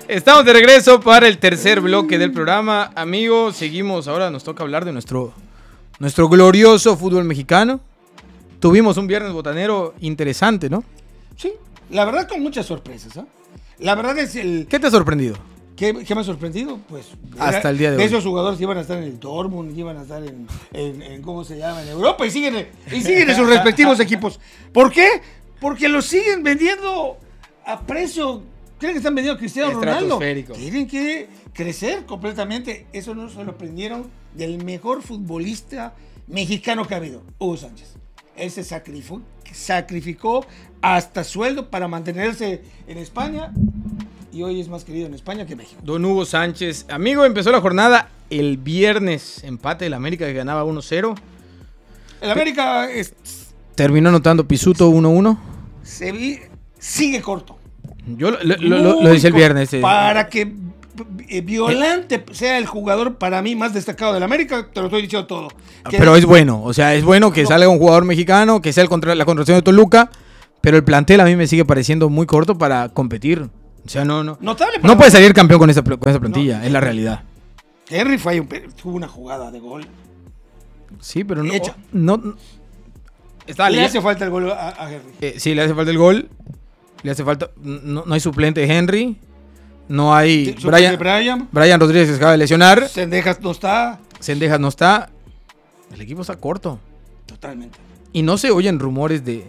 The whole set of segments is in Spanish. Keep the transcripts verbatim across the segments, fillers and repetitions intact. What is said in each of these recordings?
Estamos de regreso para el tercer bloque del programa. Amigos, seguimos. Ahora nos toca hablar de nuestro, nuestro glorioso fútbol mexicano. Tuvimos un viernes botanero interesante, ¿no? Sí, la verdad con muchas sorpresas, ¿eh? La verdad es el... ¿Qué te ha sorprendido? ¿Qué, qué me ha sorprendido? Pues hasta era, el día de, de hoy. Esos jugadores iban a estar en el Dortmund, iban a estar en, en, en ¿cómo se llama? En Europa y siguen, y siguen en sus respectivos equipos. ¿Por qué? Porque los siguen vendiendo a precio. ¿Creen que están vendiendo a Cristiano Ronaldo? Tienen que crecer completamente. Eso no se lo aprendieron del mejor futbolista mexicano que ha habido, Hugo Sánchez. Él se sacrificó, sacrificó hasta sueldo para mantenerse en España y hoy es más querido en España que en México. Don Hugo Sánchez. Amigo, empezó la jornada el viernes. Empate del América que ganaba uno cero. El América es, terminó anotando Pisuto uno uno. Se vi, sigue corto. Yo lo, lo, lo, lo decía el viernes. Eh. Para que Violante sea el jugador para mí más destacado del América, te lo estoy diciendo todo. Que pero es bueno, o sea, es bueno que no. salga un jugador mexicano, que sea el contra, la contratación de Toluca, pero el plantel a mí me sigue pareciendo muy corto para competir. O sea, no no Notable no puede salir campeón con esa, con esa plantilla, no, es la realidad. Henry fue un, tuvo una jugada de gol. Sí, pero no... Hecha. no, no está le hace falta el gol a, a Henry. Eh, sí, le hace falta el gol. Le hace falta... No, no hay suplente de Henry. No hay... Brian, Brian. Brian Rodríguez se acaba de lesionar. Sendejas no está. Sendejas no está. El equipo está corto. Totalmente. Y no se oyen rumores de...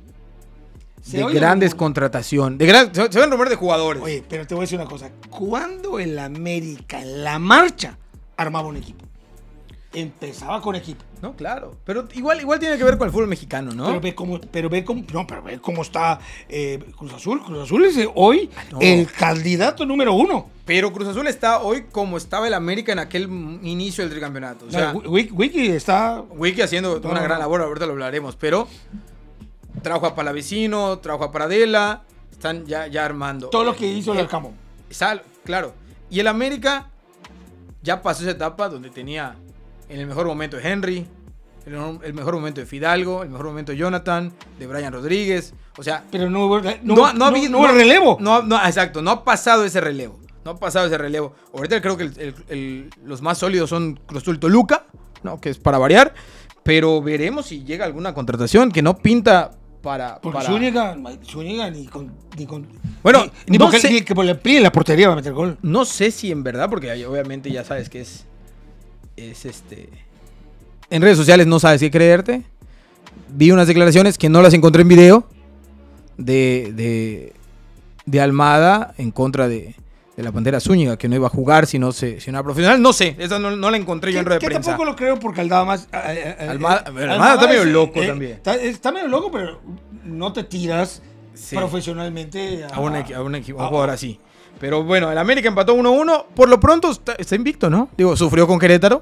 De grandes contrataciones. De gran, se, se ven rumores de jugadores. Oye, pero te voy a decir una cosa. ¿Cuándo el América, en la marcha, armaba un equipo? Empezaba con equipo. No, claro. Pero igual, igual tiene que ver con el fútbol mexicano, ¿no? Pero ve cómo, pero ve cómo, no, pero ve cómo está eh, Cruz Azul. Cruz Azul es hoy no. el candidato número uno. Pero Cruz Azul está hoy como estaba el América en aquel inicio del tricampeonato. O sea, no, Wiki está... Wiki haciendo no, una gran labor, ahorita lo hablaremos, pero... Trabajo a Palavecino, trabajo a Paradela, están ya, ya armando. Todo lo que hizo el Arcamón. Claro. Y el América ya pasó esa etapa donde tenía en el mejor momento de Henry, el, el mejor momento de Fidalgo, el mejor momento de Jonathan, de Brian Rodríguez. O sea, pero no hubo, no, no, no, no, no, no hubo relevo. No, no, exacto, no ha pasado ese relevo. No ha pasado ese relevo. Ahorita creo que el, el, el, los más sólidos son Cruz Azul Toluca, ¿no? Que es para variar. Pero veremos si llega alguna contratación que no pinta. Para, porque para... Zúñiga, Zúñiga ni con, ni con bueno, ni, ni no porque, sé, ni que por el P I en la portería va a meter gol. No sé si en verdad, porque obviamente ya sabes que es es este en redes sociales no sabes qué creerte. Vi unas declaraciones que no las encontré en video de de, de Almada en contra de, de la Pantera Zúñiga, que no iba a jugar si no se si no era profesional. No sé, esa no, no la encontré yo en rueda de prensa. Que tampoco lo creo porque Aldaba más... Eh, eh, Almada, eh, Almada, Almada está medio es, loco eh, también. Está, está medio loco, pero no te tiras sí. profesionalmente a, a, un, a, un, equipo, a un jugador así. Pero bueno, el América empató uno uno. Por lo pronto está, está invicto, ¿no? Digo, sufrió con Querétaro.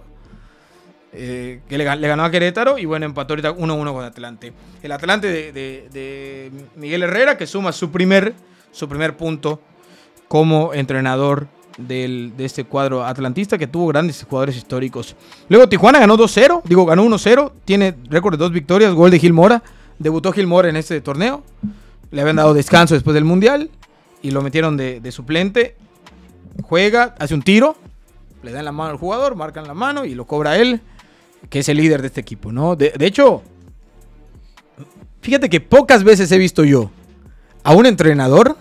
Eh, que le, le ganó a Querétaro y bueno, empató ahorita uno uno con Atlante. El Atlante de, de, de Miguel Herrera, que suma su primer, su primer punto como entrenador del, de este cuadro atlantista, que tuvo grandes jugadores históricos. Luego Tijuana ganó dos cero, digo, ganó uno cero, tiene récord de dos victorias, gol de Gil Mora. Debutó Gil Mora en este torneo. Le habían dado descanso después del Mundial y lo metieron de, de suplente. Juega, hace un tiro, le dan la mano al jugador, marcan la mano y lo cobra él, que es el líder de este equipo, ¿no? De, de hecho, fíjate que pocas veces he visto yo a un entrenador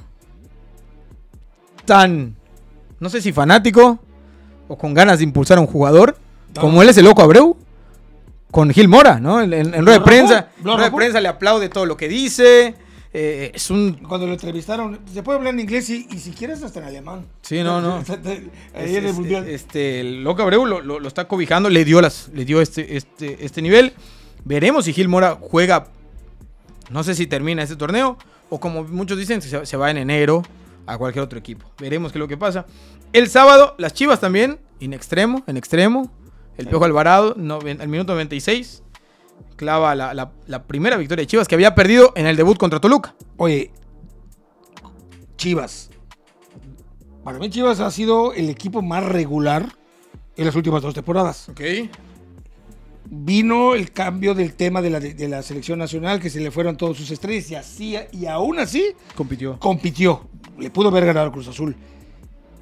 tan, no sé si fanático o con ganas de impulsar a un jugador, no. como él es el Loco Abreu, con Gil Mora, ¿no? En, en, en rueda de prensa, en rueda de prensa le aplaude todo lo que dice. Eh, es un... Cuando lo entrevistaron, se puede hablar en inglés y, y si quieres hasta en alemán. Sí, no, no. Ahí en el mundial. Este, el Loco Abreu lo, lo, lo está cobijando, le dio las, le dio este, este, este nivel. Veremos si Gil Mora juega, no sé si termina este torneo, o como muchos dicen, se, se va en enero a cualquier otro equipo. Veremos qué es lo que pasa. El sábado, las Chivas también, en extremo, en extremo. El Piojo Alvarado, no, al minuto noventa y seis, clava la, la, la primera victoria de Chivas, que había perdido en el debut contra Toluca. Oye, Chivas. Para mí Chivas ha sido el equipo más regular en las últimas dos temporadas. Ok. Vino el cambio del tema de la, de, de la selección nacional, que se le fueron todos sus estrellas y, así, y aún así compitió. compitió. Le pudo haber ganado al Cruz Azul.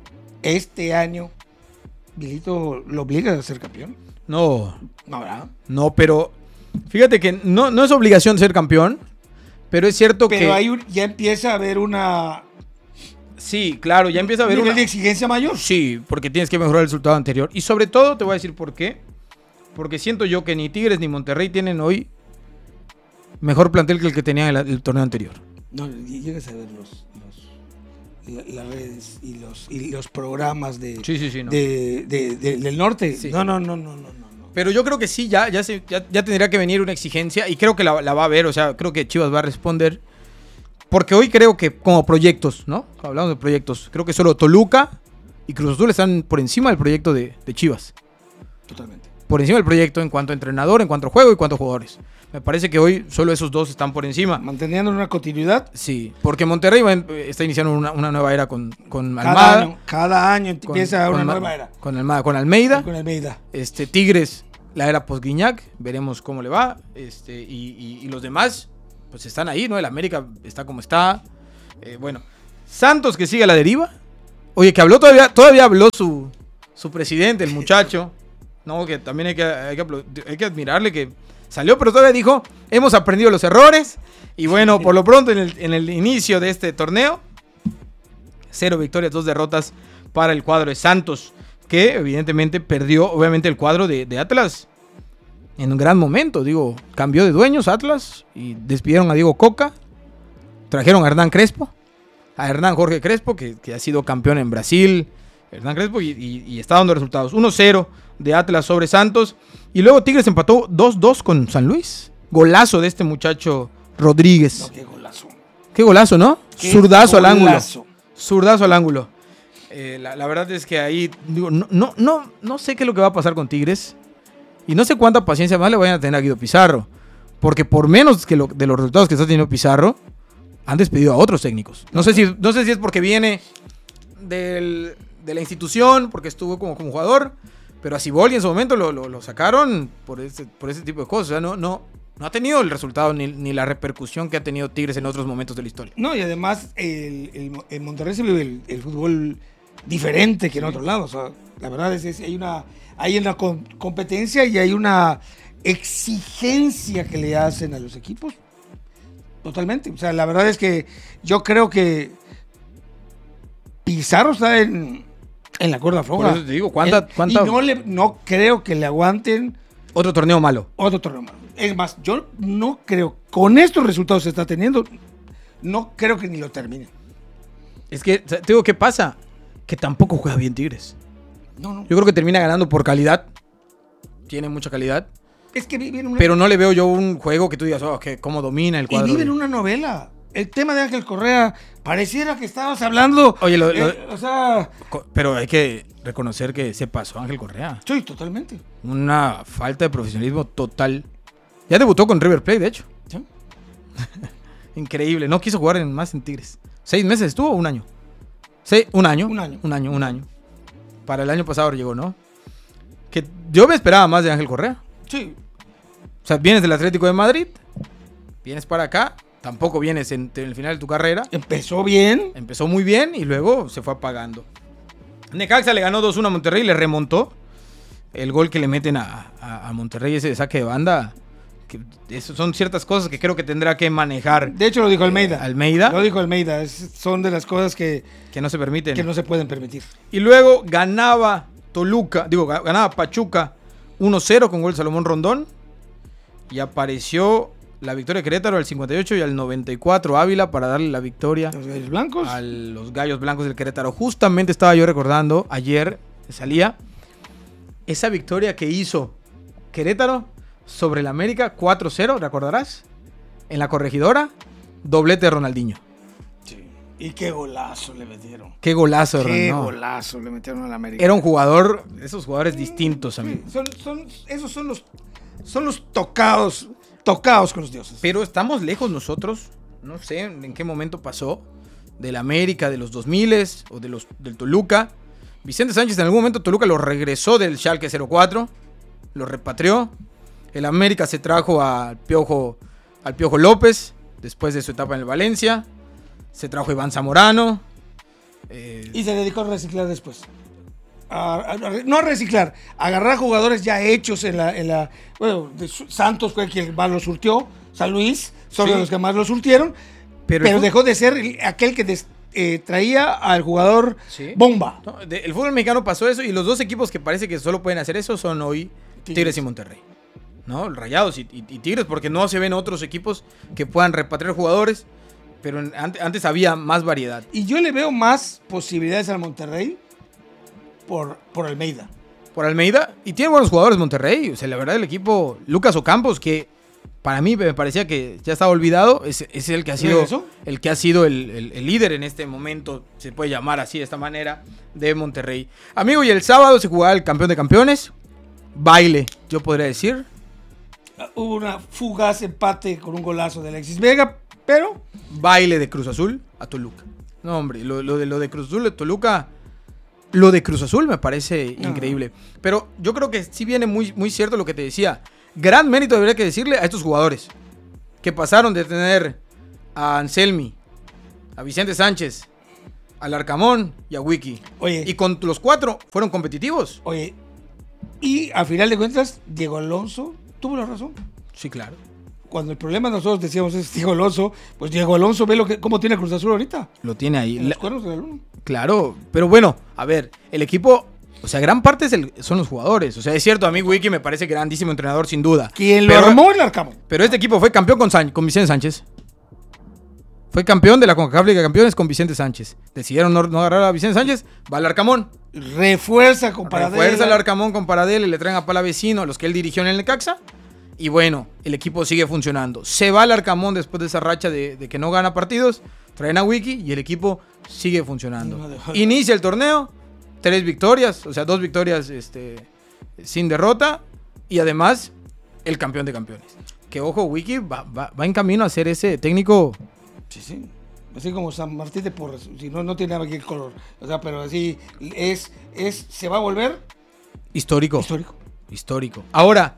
este año, Vilito lo obliga a ser campeón. No, No, ¿verdad? no, pero fíjate que no, no es obligación ser campeón, pero es cierto Pero que... hay un- ya empieza a haber una Sí, claro, ya empieza a haber nivel una... de exigencia mayor. Sí, porque tienes que mejorar el resultado anterior. Y sobre todo, te voy a decir por qué. Porque siento yo que ni Tigres ni Monterrey tienen hoy mejor plantel que el que tenían el, el torneo anterior. No, y llegas a ver los, los- la- las redes y los, y los programas de, Sí, sí, sí. No. de- de- de- del norte. Sí. No, no, no, no, no, no. no. Pero yo creo que sí, ya, ya, se, ya, ya tendría que venir una exigencia y creo que la, la va a haber. O sea, creo que Chivas va a responder. Porque hoy creo que como proyectos, ¿no? Hablamos de proyectos. Creo que solo Toluca y Cruz Azul están por encima del proyecto de, de Chivas. Totalmente. Por encima del proyecto en cuanto a entrenador, en cuanto a juego y en cuanto a jugadores. Me parece que hoy solo esos dos están por encima. Manteniendo una continuidad. Sí, porque Monterrey va en- está iniciando una, una nueva era con, con Cada Almada. año, cada año con- empieza con una Alma- nueva era. Con Almada, con Almeida. Con Almeida. Este, Tigres, la era post-Guiñac. Veremos cómo le va. Este, y, y- y los demás, pues están ahí, ¿no? El América está como está. Eh, bueno, Santos que sigue a la deriva. Oye, que habló todavía, todavía habló su, su presidente, el muchacho. No, que también hay que, hay, que, apl- hay que admirarle que salió, pero todavía dijo, hemos aprendido los errores. Y bueno, por lo pronto en el, en el inicio de este torneo, cero victorias, dos derrotas para el cuadro de Santos, que evidentemente perdió, obviamente, el cuadro de, de Atlas en un gran momento. Digo, cambió de dueños Atlas y despidieron a Diego Coca. Trajeron a Hernán Crespo, a Hernán Jorge Crespo, que, que ha sido campeón en Brasil. Hernán Crespo y, y- y está dando resultados. uno cero de Atlas sobre Santos. Y luego Tigres empató dos dos con San Luis. Golazo de este muchacho Rodríguez. No, qué golazo. Qué golazo, ¿no? Qué Zurdazo al ángulo. golazo. Zurdazo al ángulo. Eh, la, la verdad es que ahí, digo, no, no, no, no sé qué es lo que va a pasar con Tigres. Y no sé cuánta paciencia más le vayan a tener a Guido Pizarro. Porque por menos que lo- de los resultados que está teniendo Pizarro, han despedido a otros técnicos. No sé si, no sé si es porque viene del- de la institución, porque estuvo como, como jugador. Pero a Siboldi en su momento lo, lo- lo sacaron por ese, por ese tipo de cosas. O sea, no, no, no ha tenido el resultado ni, ni la repercusión que ha tenido Tigres en otros momentos de la historia. No, y además el, el- en Monterrey se vive el, el fútbol diferente que en otros lados. O sea, la verdad es que hay una, hay una com- competencia y hay una exigencia que le hacen a los equipos. Totalmente. O sea, la verdad es que yo creo que Pizarro está en, en la cuerda floja. Por eso te digo, ¿cuánta- Eh, cuánta- Y no, le, no creo que le aguanten Otro torneo malo. otro torneo más. Es más, yo no creo, con estos resultados que está teniendo, no creo que ni lo termine. Es que, te digo, ¿qué pasa? Que tampoco juega bien Tigres. No, no. Yo creo que termina ganando por calidad. Tiene mucha calidad. Es que vive en una, Pero no le veo yo un juego que tú digas, oh, que cómo domina el y cuadro. vive en de- una novela. El tema de Ángel Correa, pareciera que estabas hablando. Oye, lo- lo- eh, o sea, Co- Pero hay que reconocer que se pasó Ángel Correa. sí, totalmente. Una falta de profesionalismo total. Ya debutó con River Plate, de hecho. ¿Sí? Increíble. No quiso jugar en, más en Tigres. ¿Seis meses estuvo o un año? Sí, un año. Un año. Un año, un año. Para el año pasado llegó, ¿no? Que yo me esperaba más de Ángel Correa. Sí. O sea, vienes del Atlético de Madrid, vienes para acá, tampoco vienes en, en el final de tu carrera. Empezó bien. Empezó muy bien y luego se fue apagando. Necaxa le ganó dos uno a Monterrey y le remontó. El gol que le meten a, a- a Monterrey, ese de saque de banda. Que eso son ciertas cosas que creo que tendrá que manejar De hecho, lo dijo Almeida. Almeida, Lo dijo Almeida. Es- son de las cosas que, que no se permiten. que no se pueden permitir. Y luego ganaba Toluca, digo, ga- ganaba Pachuca uno cero con gol de Salomón Rondón. Y apareció la victoria de Querétaro al cincuenta y ocho y al noventa y cuatro Ávila para darle la victoria Los gallos blancos. a los Gallos Blancos del Querétaro. Justamente estaba yo recordando, ayer salía esa victoria que hizo Querétaro sobre el América cuatro cero, ¿recordarás? En la Corregidora, doblete de Ronaldinho. Sí. Y qué golazo le metieron. Qué golazo de Qué Ronaldinho. golazo le metieron a la América. Era un jugador, esos jugadores distintos, amigo. Sí, son, son, esos son los, son los tocados, tocados con los dioses. Pero estamos lejos nosotros, no sé en qué momento pasó, del América de los dos mil o de los, del Toluca. Vicente Sánchez en algún momento Toluca lo regresó del Schalke cero cuatro, lo repatrió. El América se trajo al Piojo, al Piojo López después de su etapa en el Valencia. Se trajo a Iván Zamorano. Eh, y se dedicó a reciclar después. A, a, a, no a reciclar, a agarrar jugadores ya hechos en la... En la bueno, de, Santos fue quien más lo surtió, San Luis son sí. los que más lo surtieron, pero, pero dejó de ser aquel que des, eh, traía al jugador sí. bomba. No, de, el fútbol mexicano pasó eso y los dos equipos que parece que solo pueden hacer eso son hoy Tigres, Tigres y Monterrey. ¿No? Rayados y, y, y Tigres, porque no se ven otros equipos que puedan repatriar jugadores, pero en, antes, antes había más variedad. Y yo le veo más posibilidades al Monterrey por, por Almeida. Por Almeida, y tiene buenos jugadores Monterrey, o sea, la verdad el equipo, Lucas Ocampos, que para mí me parecía que ya estaba olvidado, es, es el que ha sido, el, que ha sido el, el, el líder en este momento, se puede llamar así de esta manera, de Monterrey. Amigo, y el sábado se jugaba el campeón de campeones, baile, yo podría decir. Hubo una fugaz empate con un golazo de Alexis Vega, pero... Baile de Cruz Azul a Toluca. No, hombre, lo, lo, de, lo de Cruz Azul de Toluca... Lo de Cruz Azul me parece no. increíble. Pero yo creo que sí viene muy, muy cierto lo que te decía. Gran mérito debería que decirle a estos jugadores. Que pasaron de tener a Anselmi, a Vicente Sánchez, al Arcamón y a Wiki. Oye. Y con los cuatro fueron competitivos. Oye, y a final de cuentas, Diego Alonso... tuvo la razón. Sí, claro. Cuando el problema nosotros decíamos es Diego Alonso, pues Diego Alonso ve lo que, cómo tiene Cruz Azul ahorita. Lo tiene ahí. En los cuernos de la luna. Claro, pero bueno, a ver, el equipo, o sea, gran parte es el, son los jugadores. O sea, es cierto, a mí Wiki me parece grandísimo entrenador, sin duda. ¿Quién lo armó? El Arcamón. Pero este equipo fue campeón con, San, con Vicente Sánchez. Fue campeón de la CONCACAF Liga de Campeones con Vicente Sánchez. Decidieron no, no agarrar a Vicente Sánchez, va al Arcamón. Refuerza con Paradela. Refuerza al Arcamón con Paradela y le traen a Palavecino, los que él dirigió en el Necaxa. Y bueno, el equipo sigue funcionando. Se va al Arcamón después de esa racha de, de que no gana partidos. Traen a Wiki y el equipo sigue funcionando. Inicia el torneo, tres victorias, o sea, dos victorias este, sin derrota. Y además, el campeón de campeones. Que ojo, Wiki va, va, va en camino a ser ese técnico. Sí, sí. Así como San Martín de Porres. Si no, no tiene nada que el color. O sea, pero así es, es, se va a volver histórico. Histórico. Histórico. Ahora,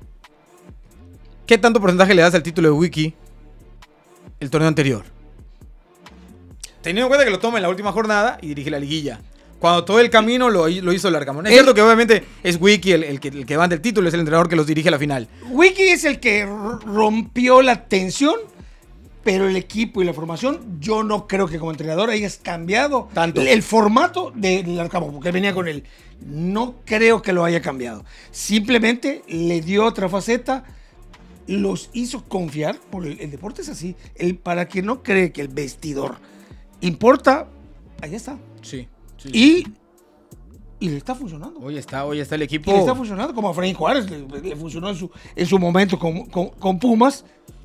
¿qué tanto porcentaje le das al título de Wiki el torneo anterior? Teniendo en cuenta que lo toma en la última jornada y dirige la liguilla. Cuando todo el camino lo, lo hizo el Arcamón. Es el, cierto que obviamente es Wiki el, el, que, el que levanta el título, es el entrenador que los dirige a la final. Wiki es el que rompió la tensión, pero el equipo y la formación, yo no creo que como entrenador hayas cambiado tanto el, el formato del Arcamón, porque él venía con él. No creo que lo haya cambiado. Simplemente le dio otra faceta, los hizo confiar, por el, el deporte es así. El, para quien no cree que el vestidor importa, ahí está. Sí. sí y, sí. y le está funcionando. Hoy está, hoy está el equipo. Y le está funcionando, como a Efraín Juárez, le, le funcionó en su, en su momento con, con, con Pumas.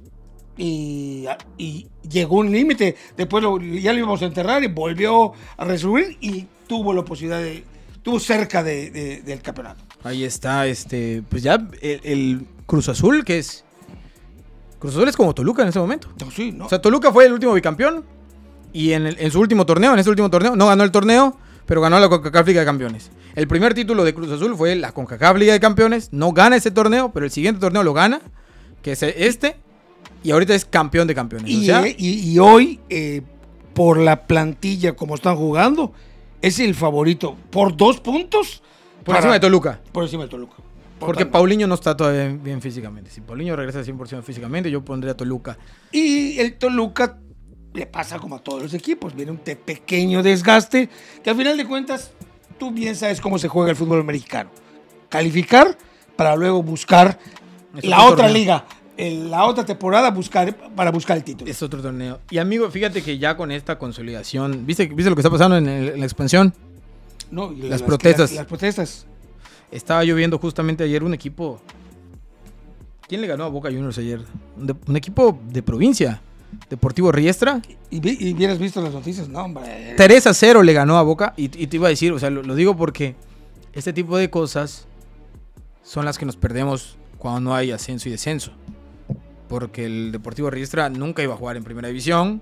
Y, y llegó un límite. Después lo, ya lo íbamos a enterrar y volvió a resurgir y tuvo la posibilidad de. Estuvo cerca de, de, del campeonato. Ahí está, este, pues ya el, el Cruz Azul, que es. Cruz Azul es como Toluca en ese momento. No, sí, no. O sea, Toluca fue el último bicampeón. Y en, el, en su último torneo, en ese último torneo, no ganó el torneo, pero ganó la CONCACAF Liga de Campeones. El primer título de Cruz Azul fue la CONCACAF Liga de Campeones. No gana ese torneo, pero el siguiente torneo lo gana, que es este. Y ahorita es campeón de campeones. Y, o sea, eh, y, y hoy, eh, por la plantilla como están jugando, es el favorito por dos puntos. Por para, encima de Toluca. Por encima de Toluca. Porque Paulinho no está todavía bien, bien físicamente. Si Paulinho regresa al cien por ciento físicamente, yo pondría a Toluca. Y el Toluca le pasa como a todos los equipos. Viene un pequeño desgaste que al final de cuentas tú bien sabes cómo se juega el fútbol mexicano. Calificar para luego buscar es la otra torneo. liga. En la otra temporada buscar para buscar el título. Es otro torneo. Y amigo, fíjate que ya con esta consolidación, ¿viste, ¿viste lo que está pasando en, el, en la expansión? No, las, las protestas. Las, las protestas. Estaba yo viendo justamente ayer un equipo. ¿Quién le ganó a Boca Juniors ayer? Un, de, un equipo de provincia. Deportivo Riestra. ¿Y, vi, y hubieras visto las noticias? No, hombre. tres a cero le ganó a Boca. Y, y te iba a decir, o sea, lo, lo digo porque este tipo de cosas son las que nos perdemos cuando no hay ascenso y descenso. Porque el Deportivo Riestra nunca iba a jugar en primera división,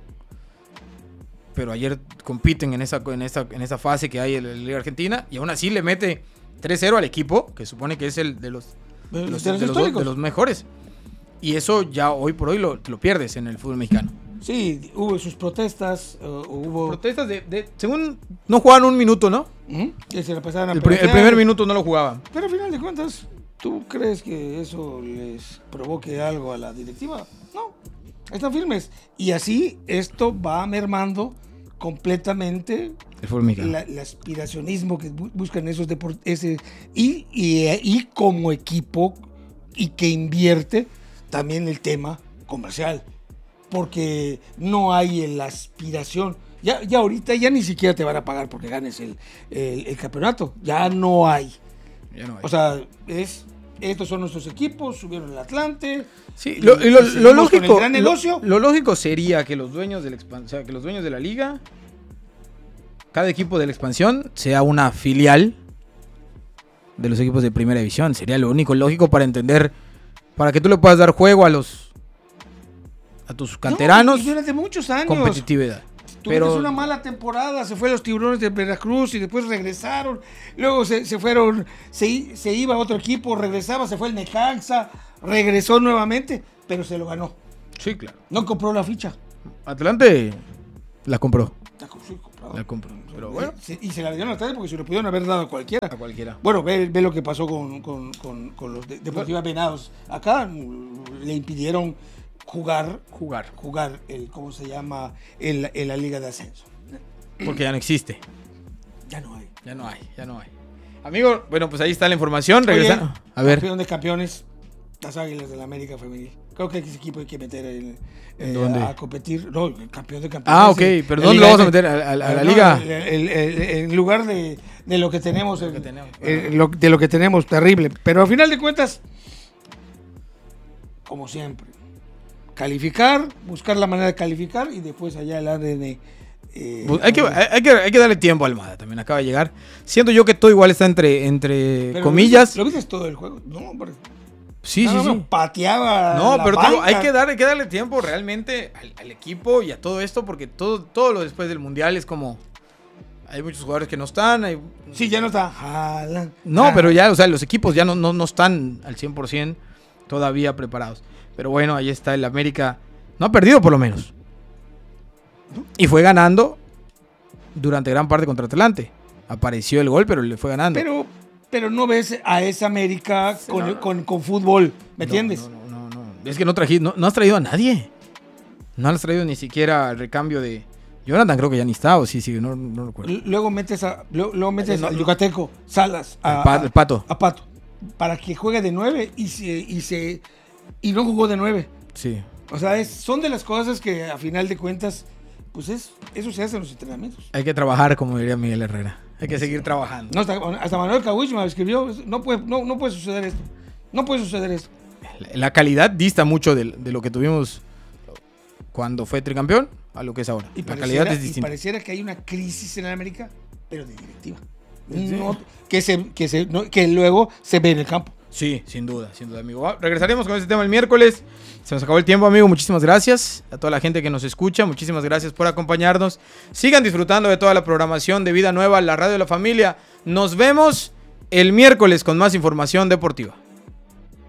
pero ayer compiten en esa, en esta, en esa fase que hay en la Liga Argentina y aún así le mete tres cero al equipo, que supone que es el de los, de los, de los, de los, de los mejores. Y eso ya hoy por hoy lo, te lo pierdes en el fútbol mexicano. Sí, hubo sus protestas, uh, hubo... Protestas de, de... Según... No jugaban un minuto, ¿no? ¿Mm? Que se la pasaban a El, pri- el primer minuto no lo jugaban. Pero al final de cuentas, ¿tú crees que eso les provoque algo a la directiva? No, están firmes. Y así esto va mermando completamente El fútbol mexicano. la- el aspiracionismo que bu- buscan esos deportes y, y, y como equipo y que invierte también el tema comercial. Porque no hay la aspiración. Ya, ya ahorita ya ni siquiera te van a pagar porque ganes el, el, el campeonato. Ya no hay. Ya no hay. O sea, es, estos son nuestros equipos, subieron el Atlante. Sí, y- lo, y lo- y lo seguimos con lógico, el gran negocio. lo, lo lógico sería que los dueños de la expan- o sea, que los dueños de la liga, cada equipo de la expansión sea una filial de los equipos de primera división. Sería lo único lógico para entender, para que tú le puedas dar juego a los a tus canteranos, No, y durante muchos años. competitividad. Tuvimos Pero una mala temporada, se fue los Tiburones de Veracruz y después regresaron. Luego se, se fueron, se, i- se iba a otro equipo, regresaba, se fue el Necaxa, regresó nuevamente, pero se lo ganó. sí, claro. No compró la ficha. Atlante la compró, La co- sí, compró. la compró. Pero bueno, Se- y se la dieron a Atlante porque se lo pudieron haber dado a cualquiera. a cualquiera. Bueno, ve, ve lo que pasó con, con, con, con los de Deportiva Venados. Acá mm, le impidieron jugar, Jugar, jugar el, ¿cómo se llama? En, en la Liga de Ascenso. porque ya no existe. Ya no hay. Ya no hay, ya no hay. Amigo, bueno, pues ahí está la información. Regresa. Oye, A ver. Campeón de campeones, las Águilas de la América Femenil. Creo que ese equipo hay que meter en, ¿En eh, dónde? a competir. No, el campeón de campeones. Ah, ok, eh, pero la ¿dónde Liga lo vamos a M- meter? ¿A, a- a la No, liga? el- el- el- en lugar de, de lo que tenemos. que el- tenemos, el- lo- de lo que tenemos, terrible. Pero al final de cuentas, como siempre, calificar, buscar la manera de calificar y después allá el A D N. eh, Pues hay, que, hay, hay que, hay que darle tiempo a Almada, también acaba de llegar. Siento yo que todo igual está entre, entre pero comillas. ¿Lo viste, lo viste todo el juego? No, hombre. Sí, sí, No, no, sí. pateaba. No, la pero te digo, banca. hay que, dar, hay que darle tiempo realmente al, al equipo y a todo esto, porque todo, todo lo después del Mundial es como... Hay muchos jugadores que no están. Hay, Sí, ya no está. Haaland. no, Ah, pero ya, o sea, los equipos ya no, no, no están al cien por ciento todavía preparados. Pero bueno, ahí está el América. No ha perdido por lo menos. Y fue ganando durante gran parte contra Atlante. Apareció el gol, pero le fue ganando. Pero, pero no ves a esa América Sí, con, no, no. con, con fútbol, ¿me No, entiendes? No, no, no, no. Es que no, trají, no, no has traído a nadie. No has traído ni siquiera el recambio de... Jonathan creo que ya ni está, o sí, sí, no, no recuerdo. L- Luego metes a luego, luego metes No, al no. yucateco, Salas, a, El, pa- a- el Pato. a Pato, para que juegue de nueve y se, y se y no jugó de nueve. Sí. O sea, es, son de las cosas que a final de cuentas, pues es eso se hace en los entrenamientos. Hay que trabajar, como diría Miguel Herrera. Hay que seguir trabajando. No, hasta, hasta Manuel Cauich me escribió, no puede, no, no puede suceder esto. No puede suceder esto. La, la calidad dista mucho de, de lo que tuvimos cuando fue tricampeón a lo que es ahora. Y la pareciera, calidad es y distinta. pareciera que hay una crisis en América, pero de directiva. No, que, se, que, se, no, que luego se ve en el campo. Sí, sin duda, sin duda, amigo. Va, regresaremos con este tema el miércoles. Se nos acabó el tiempo, amigo. Muchísimas gracias a toda la gente que nos escucha. Muchísimas gracias por acompañarnos. Sigan disfrutando de toda la programación de Vida Nueva, la radio de la familia. Nos vemos el miércoles con más información deportiva.